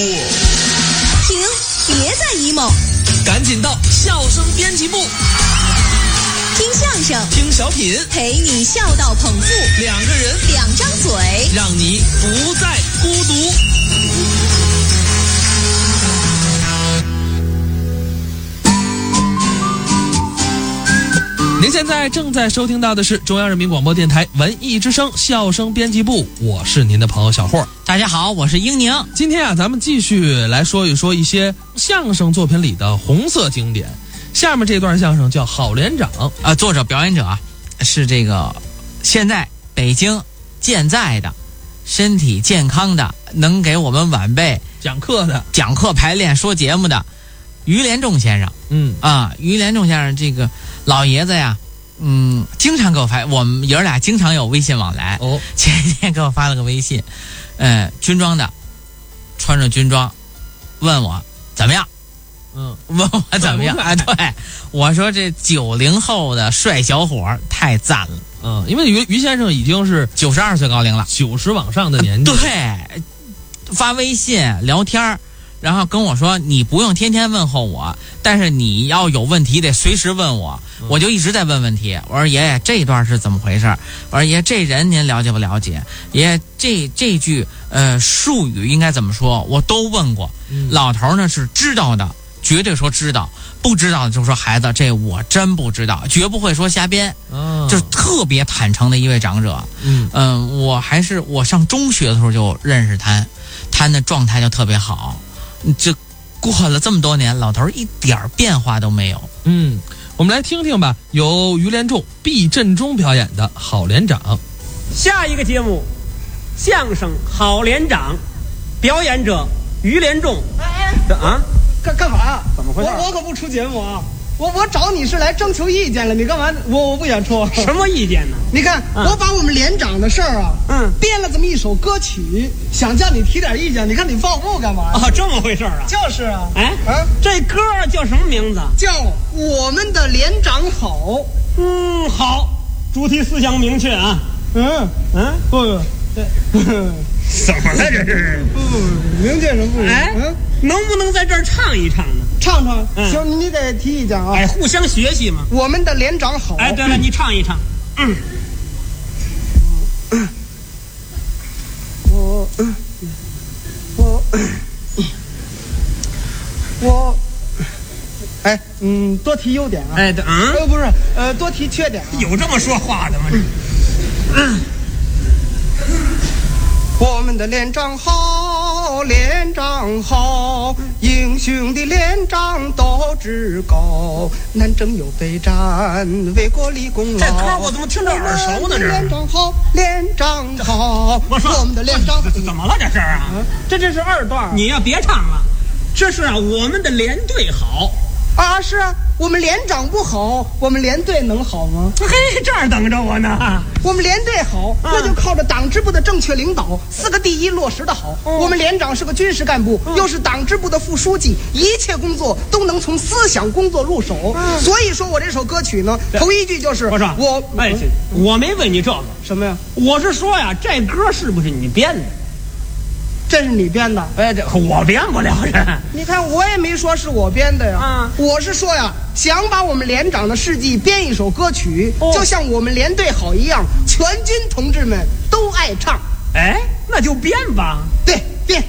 停，别再 emo， 赶紧到笑声编辑部， 听相声， 听小品， 陪你笑到捧腹， 两个人， 两张嘴， 让你不再孤独。您现在正在收听到的是中央人民广播电台文艺之声笑声编辑部，我是您的朋友小霍。 大家好，我是英宁。 今天啊，咱们继续来说一说一些相声作品里的红色经典。下面这段相声叫《郝连长》， 作者表演者是这个现在北京健在的、身体健康的、能给我们晚辈讲课排练说节目的于连仲先生。于连仲先生这个老爷子呀，经常给我发，我们爷儿俩经常有微信往来。前几天给我发了个微信，军装的，穿着军装，问我怎么样。问我怎么样？对，我说这90后的帅小伙太赞了。 因为于先生已经是 92岁高龄了 ，90往上的年纪。 对，发微信聊天，然后跟我说你不用天天问候我，但是你要有问题得随时问我。我就一直在问问题。我说爷爷这段是怎么回事？我说爷爷这人您了解不了解？爷爷这句术语应该怎么说？我都问过。老头呢是知道的，绝对说知道；不知道的就说孩子这我真不知道，绝不会说瞎编。就是特别坦诚的一位长者。我上中学的时候就认识他的状态就特别好。这过了这么多年，老头一点变化都没有。 我们来听听吧，由于连仲、毕振中表演的《郝连长》。 下一个节目，相声《郝连长》，表演者于连仲。 干嘛呀？ 怎么回事？ 我可不出节目啊！我找你是来征求意见了，你干嘛？我不想出。 什么意见呢？ 你看，我把我们连长的事儿编了这么一首歌曲，想叫你提点意见。你看你报幕干嘛呀？ 这么回事啊？ 就是啊。 这歌叫什么名字？ 叫我们的连长好。 好，主题思想明确啊。 不对。 怎么了这是？ 明确什么不？ 能不能在这儿唱一唱呢？ 唱。行，你得提意见啊。 互相学习嘛。 我们的连长好。 对了，你唱一唱。多提优点啊。 不是，多提缺点啊。 有这么说话的吗？ 我们的连长好，连长好，英雄的连长斗志高，南征有备战，为国立功劳。 这歌我怎么听着耳熟呢？这连长好，连长好。我们的连长怎么了？这是这是二段。 你呀别唱了，这是我们的连队好。 是啊，我们连长不好，我们连队能好吗？ 这儿等着我呢。 我们连队好，那就靠着党支部的正确领导，4个第一落实的好。我们连长是个军事干部，又是党支部的副书记，一切工作都能从思想工作入手。所以说我这首歌曲呢，头一句就是我没问你这个什么呀？ 我是说呀，这歌是不是你编的？ 这是你编的？ 这我编不了这。 你看我也没说是我编的呀。我是说呀，想把我们连长的事迹编一首歌曲，就像我们连队好一样，全军同志们都爱唱。 那就编吧。 对，编。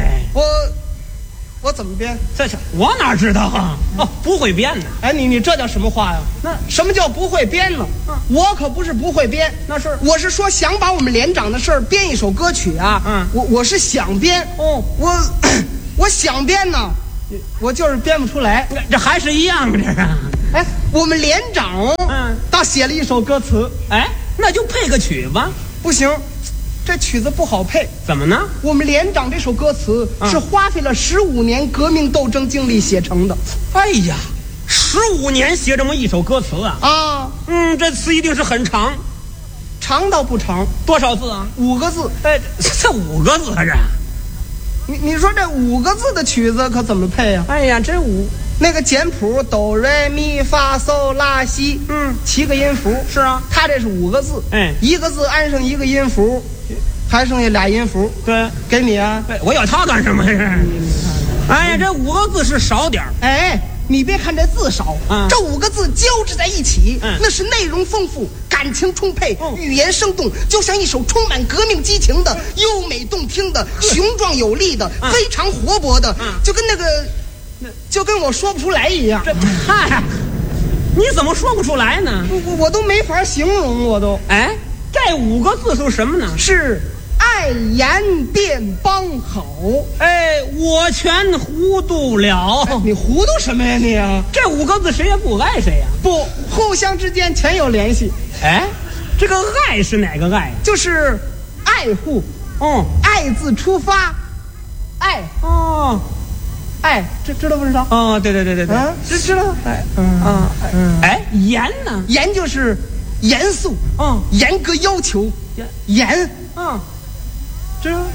我怎么编？ 我哪知道啊？不会编的。 你这叫什么话呀？那什么叫不会编呢？我可不是不会编，我是说想把我们连长的事儿编一首歌曲啊。我是想编。我想编呢，我就是编不出来。 这还是一样的。这是。 我们连长倒写了一首歌词。 那就配个曲吧。 不行。这曲子不好配。 怎么呢？ 我们连长这首歌词是花费了15年革命斗争经历写成的。 15年写这么一首歌词啊？这词一定是很长。 长倒不长。 多少字啊 ？5个字。 这5个字这。 你说这5个字的曲子可怎么配呀？那个简谱哆来咪发嗦拉西，7个音符。 是啊， 他这是5个字，1个字安上1个音符， 还剩下俩音符。 对， 给你啊。 我要它干什么呀？哎呀，这5个字是少点儿。 哎，你别看这字少，这5个字交织在一起，那是内容丰富，感情充沛，语言生动，就像一首充满革命激情的、优美动听的、雄壮有力的、非常活泼的，就跟就跟我说不出来一样。 嗨，你怎么说不出来呢？ 我都没法形容，我都。 哎，这5个字是什么呢？ 是爱言便邦好。 哎，我全糊涂了。 你糊涂什么呀你啊？ 这5个字谁也不爱谁呀？ 不，互相之间全有联系。 哎，这个爱是哪个爱？ 就是爱护。爱字出发，爱。爱，知道不知道？ 哦，对， 知道。 哎，严呢？ 严就是严肃，严格要求，严，知道？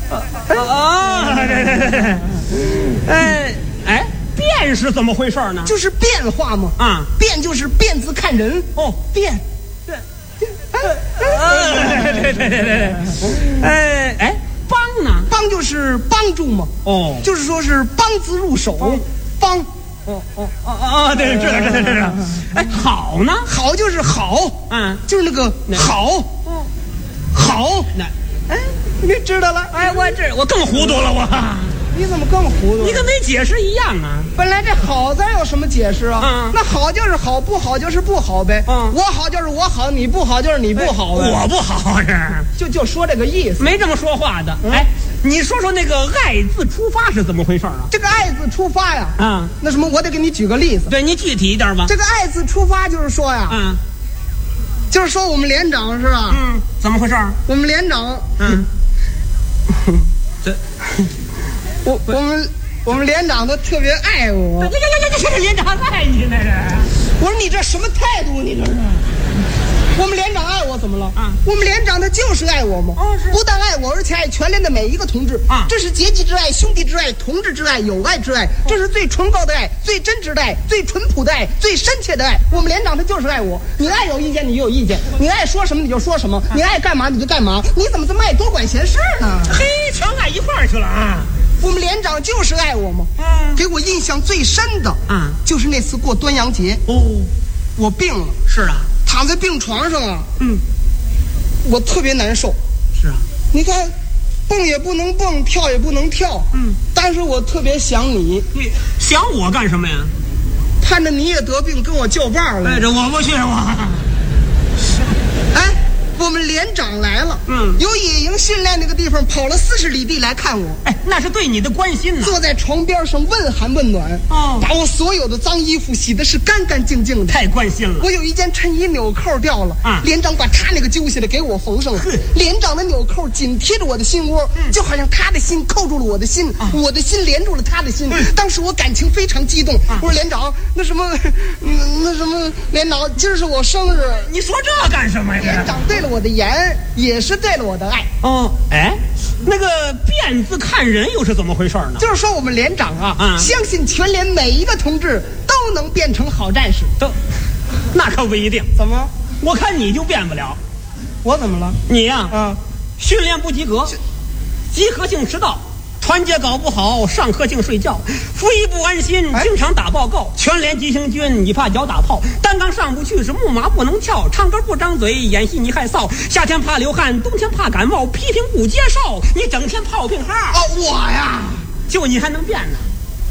对。哎，变是怎么回事呢？ 就是变化嘛。变就是变字看人。变。对。 哎，帮呢？ 帮就是帮助嘛。就是说是帮字入手，帮。 对，知道。哎，好呢？ 好就是好，就是那个好，好。哎，你知道了？ 哎，我更糊涂了，我。 你怎么更糊涂？ 你跟没解释一样啊！ 本来这好字有什么解释啊？那好就是好，不好就是不好呗。我好就是我好，你不好就是你不好呗。 我不好是？ 就说这个意思， 没这么说话的。哎，你说那个爱字出发是怎么回事啊？ 这个爱字出发呀，那什么，我得给你举个例子。 对，你具体一点吧。这个爱字出发就是说呀，就是说我们连长是吧？ 怎么回事？ 我们连长， 这。 我们连长都特别爱我。 这连长爱你那是？ 我说你这什么态度？你这是？我们连长爱我怎么了？我们连长他就是爱我嘛。不但爱我，而且爱全连的每一个同志。这是阶级之爱、兄弟之爱、同志之爱、友爱之爱，这是最崇高的爱、最真挚的爱、最淳朴的爱、最深切的爱。我们连长他就是爱我。你爱有意见你就有意见，你爱说什么你就说什么，你爱干嘛你就干嘛。你怎么这么爱多管闲事呢？ 嘿，全爱一块儿去了啊！ 我们连长就是爱我嘛。给我印象最深的就是那次过端阳节。我病了。 是啊， 躺在病床上啊。我特别难受。 是啊， 你看蹦也不能蹦，跳也不能跳。但是我特别想你。 你想我干什么呀？ 盼着你也得病跟我叫伴了。 哎，这我不去我。 哎，我们连长来了。由野营训练那个地方跑了40里地来看我。 哎，那是对你的关心呢。 坐在床边上问寒问暖。把我所有的脏衣服洗的是干干净净的。 太关心了。 我有一件衬衣纽扣掉了。连长把他那个揪下来给我缝上了。连长的纽扣紧贴着我的心窝，就好像他的心扣住了我的心，我的心连住了他的心。当时我感情非常激动。我说连长，那什么，连长，今儿是我生日。 你说这干什么呀？ 连长对了我的言，也是对了我的爱。 哎，那个变字看人又是怎么回事呢？ 就是说我们连长相信全连每一个同志都能变成好战士。 那可不一定。 怎么？ 我看你就变不了。 我怎么了？ 你呀，训练不及格，集合性迟到，团结搞不好，上课净睡觉，服役不安心，经常打报告。全连急行军，你怕脚打炮，单杠上不去，是木马不能跳，唱歌不张嘴，演戏你害臊，夏天怕流汗，冬天怕感冒，批评不接受，你整天泡病号。 我呀， 就你还能变呢？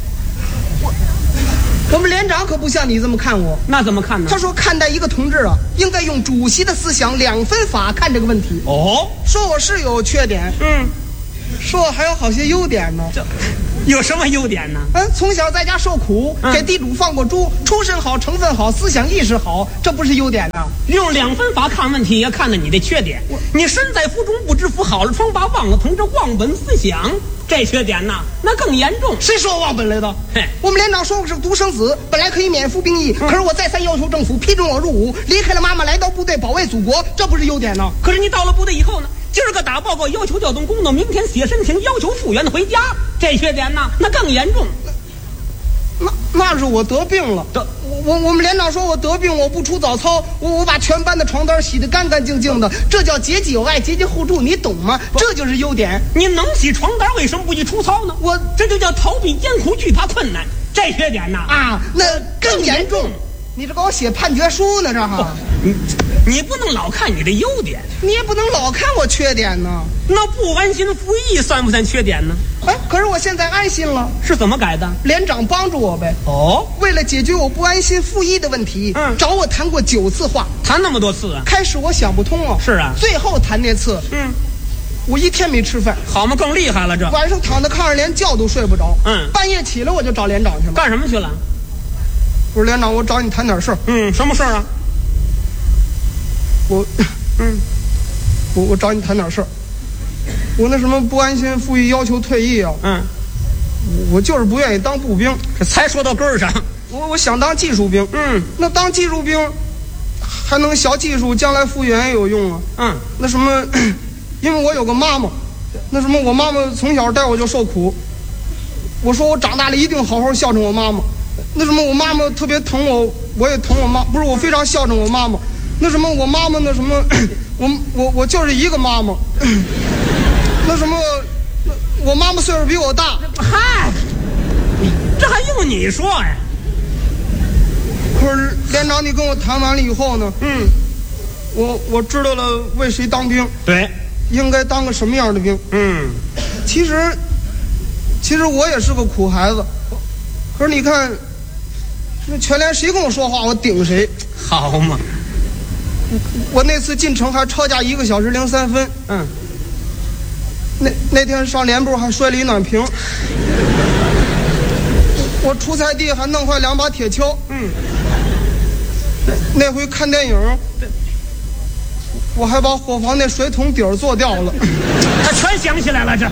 我们连长可不像你这么看我。 那怎么看呢？ 他说看待一个同志应该用主席的思想2分法看这个问题。说我是有缺点，说我还有好些优点呢。 有什么优点呢？ 从小在家受苦，给地主放过猪，出身好，成分好，思想意识好，这不是优点呢？ 用2分法看问题，也看到你的缺点。你身在福中不知福，好了疮疤忘了疼，这忘本思想，这缺点呢，那更严重。 谁说我忘本来的？我们连长说我是独生子，本来可以免服兵役，可是我再三要求政府批准我入伍，离开了妈妈，来到部队保卫祖国，这不是优点呢？ 可是你到了部队以后呢？今儿个打报告要求调动工作，明天写申请要求复员的回家，这缺点呢，那更严重。 那是我得病了， 我们连长说我得病我不出早操，我把全班的床单洗得干干净净的，这叫节己有爱，节节互助，你懂吗？这就是优点。 你能洗床单，为什么不去出操呢？这就叫逃避艰苦，惧怕困难。这缺点呐那更严重。你这给我写判决书呢？这哈， 你不能老看你的优点， 你也不能老看我缺点呢。 那不安心服役算不算缺点呢？ 可是我现在安心了。 是怎么改的？ 连长帮助我呗。为了解决我不安心服役的问题，找我谈过9次话。 谈那么多次啊？ 开始我想不通啊。 是啊。最后谈那次，我一天没吃饭。 好嘛，更厉害了这。 晚上躺在炕上连觉都睡不着。半夜起来我就找连长去了。 干什么去了？ 我说连长，我找你谈点事儿。 什么事儿啊？ 我找你谈点事儿。我那什么不安心服役，要求退役啊。我就是不愿意当步兵。 这才说到根儿上。 我想当技术兵。那当技术兵还能学技术，将来复员也有用啊。那什么，因为我有个妈妈，那什么我妈妈从小带我就受苦。我说我长大了一定好好孝顺我妈妈。那什么我妈妈特别疼我，我也疼我妈，不是我非常孝顺我妈妈。那什么我妈妈那什么，我就是一个妈妈。那什么，我妈妈岁数比我大。 嗨，这还用你说呀？ 可是连长，你跟我谈完了以后呢？我知道了为谁当兵。 对， 应该当个什么样的兵？其实我也是个苦孩子。可是你看，那全连谁跟我说话，我顶谁。 好嘛。 我那次进城还超价1个小时03分。那天上连部还摔了一暖瓶。我出菜地还弄坏2把铁锹。那回看电影，我还把伙房那水桶底儿做掉了。 他全想起来了这。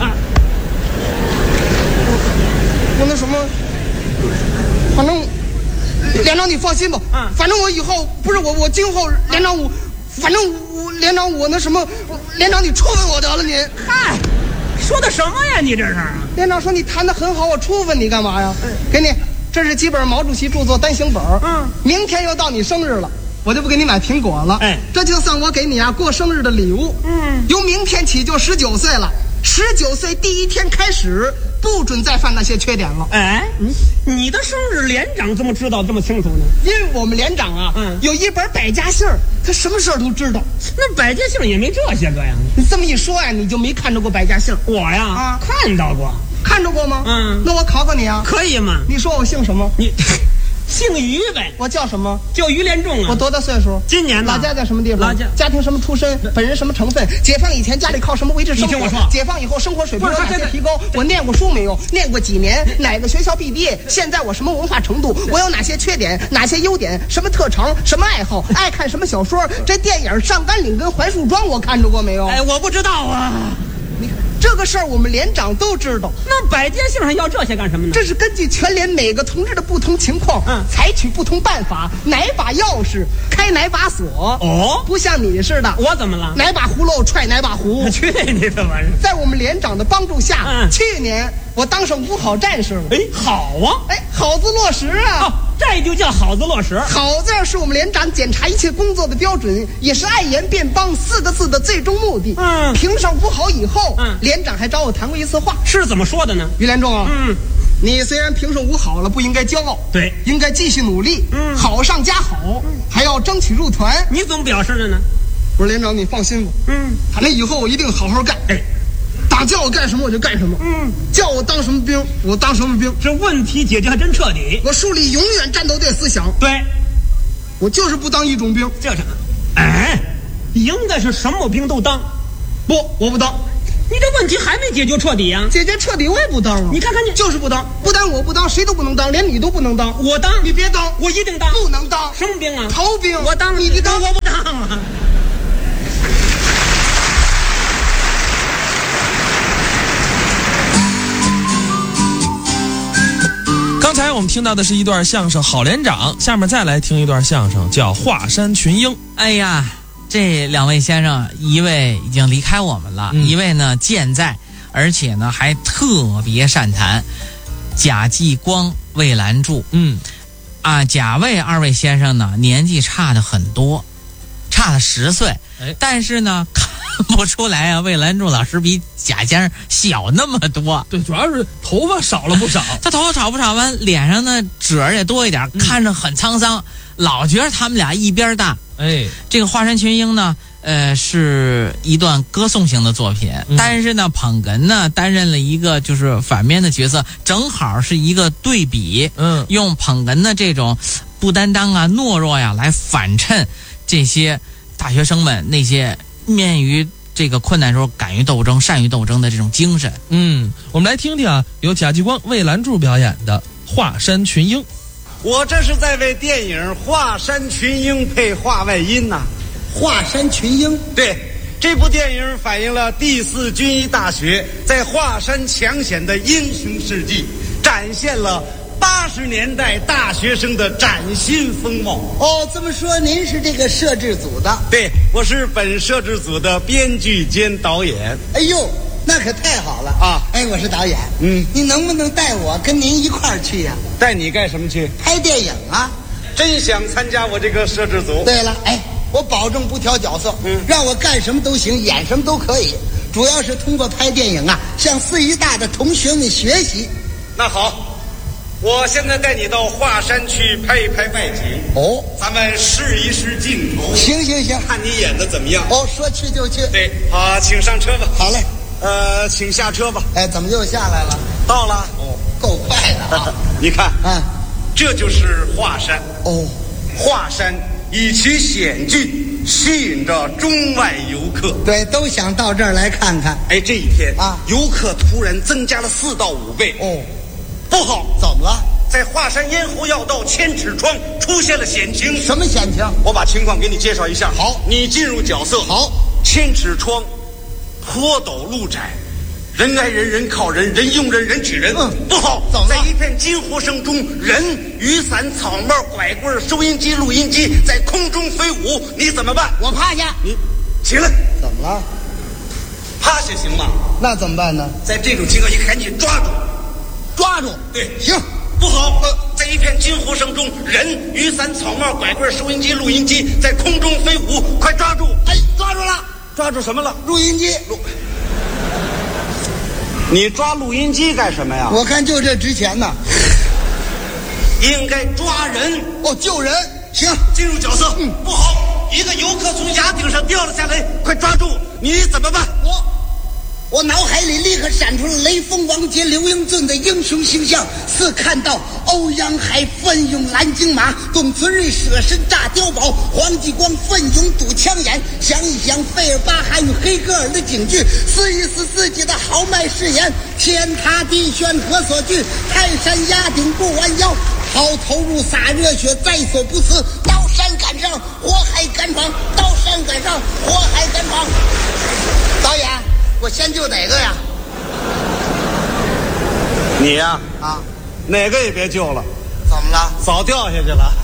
我那什么，反正连长你放心吧。反正我以后不是我今后连长反正我连长我那什么，连长你处分我得了您。 嗨，说的什么呀你这是？ 连长说你谈得很好，我处分你干嘛呀？给你，这是几本毛主席著作单行本。明天又到你生日了，我就不给你买苹果了。这就算我给你过生日的礼物。由明天起就19岁了，19岁第1天开始不准再犯那些缺点了。 你的生日连长怎么知道这么清楚呢？ 因为我们连长有一本百家姓，他什么事儿都知道。 那百家姓也没这些个呀。 你这么一说呀，你就没看着过百家姓。 我呀，看到过。 看着过吗？那我考考你啊。 可以吗？ 你说我姓什么？ 你姓于呗。 我叫什么？ 叫于连仲啊。 我多大岁数？ 今年呢？ 老家在什么地方？ 老家。 家庭什么出身？本人什么成分？解放以前家里靠什么维持生活？ 你听我说。 解放以后生活水平有哪些提高？我念过书没有？念过几年？哪个学校毕业？现在我什么文化程度？我有哪些缺点？哪些优点？什么特长？什么爱好？爱看什么小说？这电影《上甘岭》跟《槐树庄》我看着过没有？ 我不知道啊。 这个事儿我们连长都知道。 那百家姓上要这些干什么呢？ 这是根据全连每个同志的不同情况，采取不同办法，哪把钥匙开哪把锁。不像你似的。 我怎么了？ 哪把葫芦踹哪把壶。 去你的玩意儿！ 在我们连长的帮助下，去年我当上5好战士了。 好啊！ 好字落实啊！ 这就叫好字落实。 好字是我们连长检查一切工作的标准，也是爱言便帮4个字的最终目的。评上5好以后，连长还找我谈过一次话。 是怎么说的呢？ 于连仲啊，你虽然评上5好了，不应该骄傲， 对， 应该继续努力，好上加好，还要争取入团。 你怎么表示的呢？ 我说连长，你放心吧，反正以后我一定好好干。党叫我干什么我就干什么，叫我当什么兵我当什么兵。 这问题解决还真彻底。 我树立永远战斗队思想。 对， 我就是不当一种兵。 就是，应该是什么兵都当。 不，我不当。 你这问题还没解决彻底啊？ 解决彻底我也不当啊！ 你看看你， 就是不当，不但我不当，谁都不能当，连你都不能当。 我当， 你别当， 我一定当。 不能当。 什么兵啊？ 逃兵。 我当， 你当， 我不当啊。 刚才我们听到的是一段相声《好连长》，下面再来听一段相声，叫《华山群英》。 哎呀，这2位先生，一位已经离开我们了，一位呢健在，而且呢还特别善谈。贾继光、魏兰柱， 啊，贾魏二位先生呢年纪差的很多，差了10岁，但是呢看不出来啊，魏兰柱老师比贾先生小那么多。 对，主要是头发少了不少。 他头发少不少完，脸上呢褶儿也多一点，看着很沧桑，老觉得他们俩一边大。这个《华山群英》呢，是一段歌颂型的作品，但是呢，捧哏呢担任了一个就是反面的角色，正好是一个对比。用捧哏的这种不担当啊、懦弱呀，来反衬这些大学生们那些面于这个困难时候敢于斗争、善于斗争的这种精神。 我们来听听啊，由贾继光、魏兰柱表演的《华山群英》。 我这是在为电影《华山群英》配话外音呐。 华山群英， 对，这部电影反映了第4军医大学在华山抢险的英雄事迹，展现了80年代大学生的崭新风貌。 哦，这么说您是这个摄制组的？ 对，我是本摄制组的编剧兼导演。 哎呦，那可太好了啊！ 哎，我是导演，你能不能带我跟您一块儿去呀？ 带你干什么去？ 拍电影啊！ 真想参加我这个摄制组。 对了，哎，我保证不挑角色，让我干什么都行，演什么都可以，主要是通过拍电影啊，向4医大的同学们学习。 那好，我现在带你到华山去拍一拍外景。 哦， 咱们试一试镜头。 行， 看你演的怎么样。 哦，说去就去。 对，好，请上车吧。 好嘞。 请下车吧。 哎，怎么又下来了？ 到了。 哦，够快的啊！ 你看，这就是华山。 哦， 华山以其险峻吸引着中外游客。 对，都想到这儿来看看。 哎，这一天啊，游客突然增加了4到5倍。 哦， 不好， 怎么了？ 在华山咽喉要道千尺窗出现了险情。 什么险情？ 我把情况给你介绍一下。 好， 你进入角色。 好， 千尺窗，坡陡路窄，人挨人，人靠人，人用人，人挤人。不好， 怎么了？ 在一片惊呼声中，人、雨伞、草帽、拐棍、收音机、录音机在空中飞舞，你怎么办？ 我趴下。 你起来。 怎么了？ 趴下行吗？ 那怎么办呢？ 在这种情况下，赶紧抓住。 抓住。 对， 行。 不好，在一片惊呼声中，人、雨伞、草帽、拐棍、收音机、录音机在空中飞舞，快抓住！ 哎，抓住了。 抓住什么了？ 录音机。 你抓录音机干什么呀？ 我看就这值钱呢。 应该抓人。 哦，救人。行， 进入角色。不好，一个游客从崖顶上掉了下来，快抓住！你怎么办？ 我脑海里立刻闪出了雷锋、王杰、刘英俊的英雄形象，似看到欧阳海奋勇拦荆马，董存瑞舍身炸碉堡，黄继光奋勇堵枪眼，想一想费尔巴哈与黑格尔的警句，思一思自己的豪迈誓言，天塌地陷何所惧，泰山压顶不弯腰，好投入洒热血在所不辞，刀山赶上火海赶闯，刀山赶上火海赶闯。导演，我先救哪个呀？ 你呀，哪个也别救了。 怎么了？ 早掉下去了。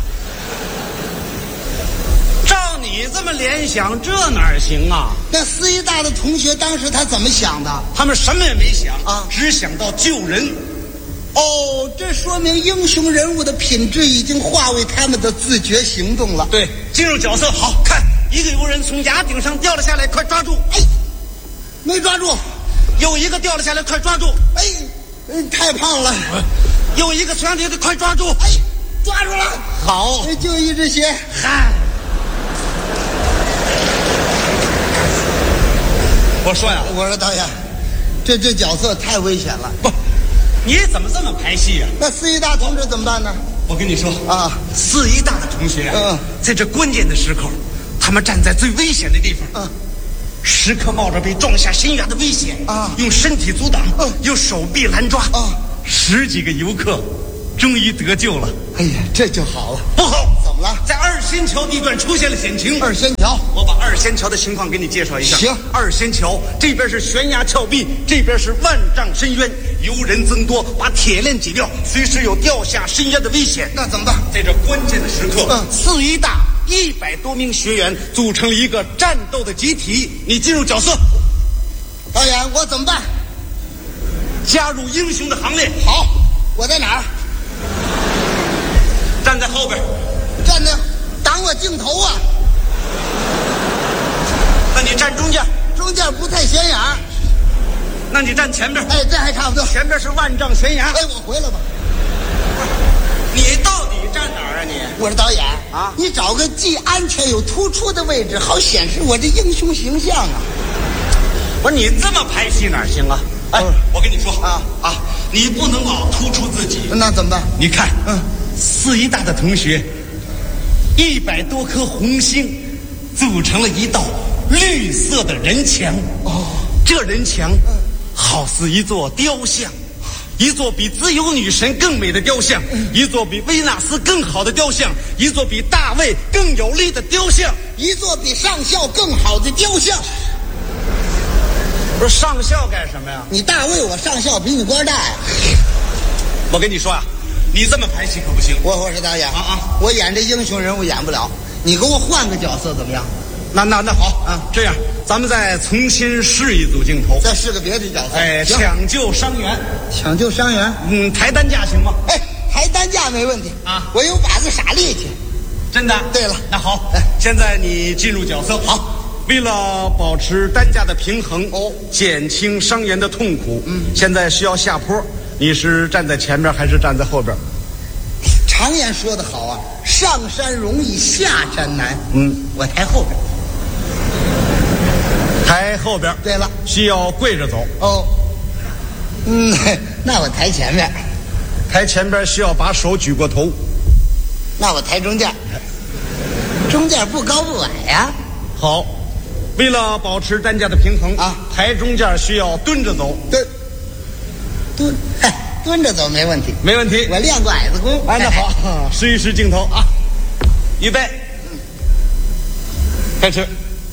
照你这么联想，这哪行啊？ 那4医大的同学当时他怎么想的？ 他们什么也没想啊， 只想到救人。 哦，这说明英雄人物的品质已经化为他们的自觉行动了。 对，进入角色。好看，一个游人从崖顶上掉了下来，快抓住！ 哎，没抓住。 有一个掉了下来，快抓住！ 哎，太胖了。 有一个从崖顶上，快抓住！ 哎，抓住了。 好， 就一只鞋。 嗨，我说呀， 我说导演，这角色太危险了。 不，你怎么这么排戏呀？ 那4医大同志怎么办呢？ 我跟你说啊 ，4医大的同学在这关键的时刻，他们站在最危险的地方，时刻冒着被撞下深渊的危险用身体阻挡，用手臂拦抓，10几个游客终于得救了。 哎呀，这就好了。 不好， 怎么了？ 在二仙桥地段出现了险情。 二仙桥， 我把二仙桥的情况给你介绍一下。 行， 二仙桥这边是悬崖峭壁，这边是万丈深渊，游人增多，把铁链挤掉，随时有掉下深渊的危险。 那怎么办？ 在这关键的时刻，4医大100多名学员组成了一个战斗的集体。你进入角色。 导演，我怎么办？ 加入英雄的行列。 好，我在哪儿？ 站在后前边。 哎，这还差不多。 前边是万丈悬崖。 哎，我回来吧。 你到底站哪儿啊你？ 我说导演啊， 你找个既安全又突出的位置，好显示我这英雄形象啊。 不是你这么拍戏哪行啊？哎，我跟你说啊， 你不能老突出自己。 那怎么办？ 你看，四医大的同学，100多颗红星组成了一道绿色的人墙。哦，这人墙好似一座雕像，一座比自由女神更美的雕像，一座比维纳斯更好的雕像，一座比大卫更有力的雕像， 一座比上校更好的雕像。 不是上校干什么呀？ 你大卫，我上校比你官大呀。 我跟你说啊，你这么拍戏可不行。 我是导演我演这英雄人物演不了，你给我换个角色怎么样？ 那好啊，这样咱们再重新试一组镜头， 再试个别的角色。 哎，抢救伤员。 抢救伤员？ 抬担架行吗？ 哎，抬担架没问题啊， 我有把子傻力气。 真的？ 对了， 那好，现在你进入角色。好。为了保持担架的平衡，减轻伤员的痛苦，现在需要下坡，你是站在前边还是站在后边？ 常言说得好啊，上山容易下山难。我抬后边。 抬后边。 对了， 需要跪着走。 那我抬前面。 抬前边需要把手举过头。 那我抬中间。中间不高不矮呀。 好。为了保持担架的平衡抬中间需要蹲着走。 蹲着走没问题。 没问题， 我练过矮子功。 那好，试一试镜头啊，预备，开始。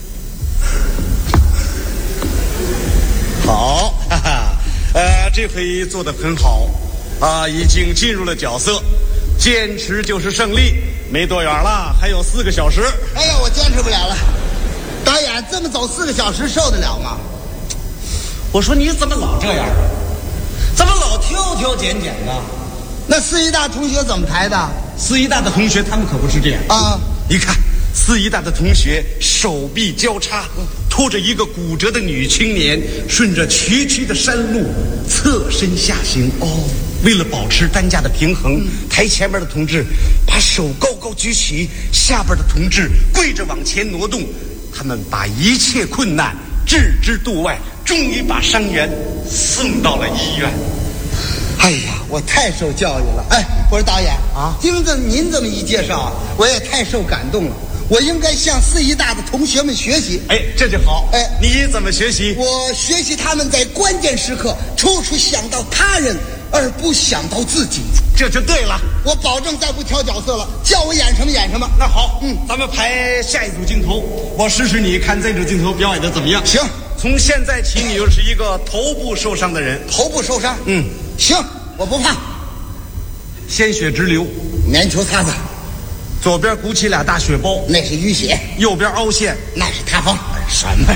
好，这回做得很好已经进入了角色，坚持就是胜利，没多远了，还有4个小时。 哎呀，我坚持不了了。导演，这么走4个小时受得了吗？ 我说你怎么老这样？怎么老挑拣拣的？ 那四医大同学怎么抬的？ 四医大的同学他们可不是这样啊！ 你看，四医大的同学手臂交叉，拖着一个骨折的女青年，顺着崎岖的山路侧身下行。为了保持担架的平衡，台前面的同志把手高高举起，下边的同志跪着往前挪动。他们把一切困难置之度外，终于把伤员送到了医院。 哎呀，我太受教育了。哎，我说导演经着您这么一介绍我也太受感动了。我应该向四医大的同学们学习。 哎，这就好。哎，你怎么学习？ 我学习他们在关键时刻处处想到他人，而不想到自己。 这就对了。 我保证再不挑角色了，叫我演什么演什么。 那好，咱们排下一组镜头，我试试你看这组镜头表演的怎么样。 行， 从现在起你就是一个头部受伤的人。 头部受伤？行，我不怕。 鲜血直流， 棉球擦擦。 左边鼓起俩大血包， 那是淤血； 右边凹陷， 那是塌方。 什么呀？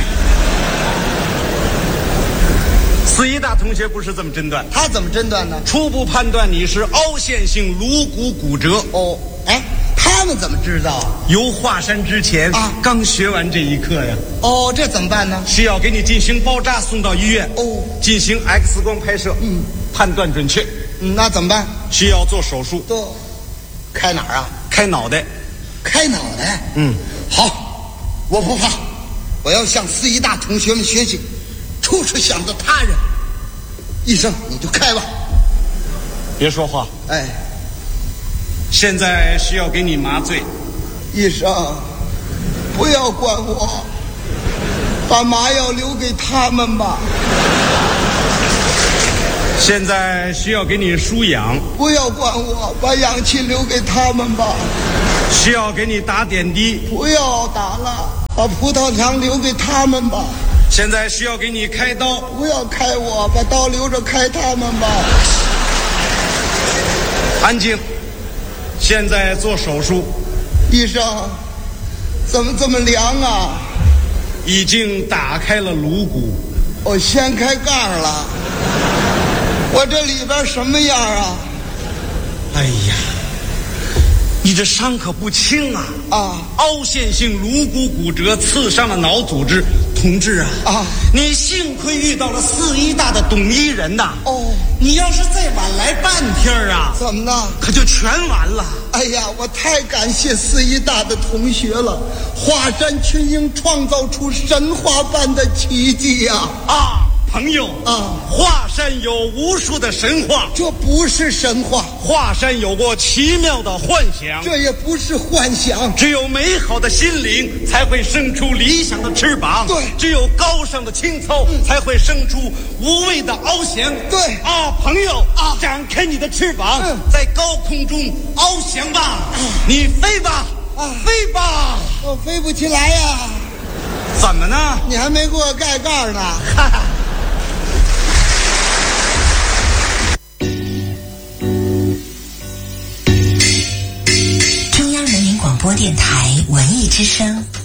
四医大同学不是这么诊断， 他怎么诊断呢？ 初步判断你是凹陷性颅骨骨折。 哎，他们怎么知道啊？ 游华山之前刚学完这一课呀。 这怎么办呢？ 需要给你进行包扎，送到医院。进行 X 光拍摄。判断准确。 那怎么办？ 需要做手术。 开哪儿啊？ 开脑袋。 开脑袋？好，我不怕。我要向四医大同学们学习，处处想到他人。医生，你就开吧。 别说话。 哎， 现在需要给你麻醉。 医生，不要管我，把麻药留给他们吧。 现在需要给你输氧。 不要管我，把氧气留给他们吧。 需要给你打点滴。 不要打了，把葡萄糖留给他们吧。 现在需要给你开刀。 不要开我，把刀留着开他们吧。 安静。现在做手术。 医生，怎么这么凉啊？ 已经打开了颅骨。 我掀开盖了。我这里边什么样啊？ 哎呀，你这伤可不轻啊！凹陷性颅骨骨折刺伤了脑组织， 同志啊，你幸亏遇到了四医大的董医人呐。你要是再晚来半天啊， 怎么了？ 可就全完了。 哎呀，我太感谢四医大的同学了，华山群英创造出神话般的奇迹呀！ 朋友华山有无数的神话， 这不是神话。 华山有过奇妙的幻想， 这也不是幻想。 只有美好的心灵才会生出理想的翅膀， 对， 只有高尚的情操才会生出无畏的翱翔。 对朋友展开你的翅膀，在高空中翱翔吧，你飞吧，飞吧。 我飞不起来呀。 怎么呢？ 你还没给我盖盖呢。 中央人民广播电台文艺之声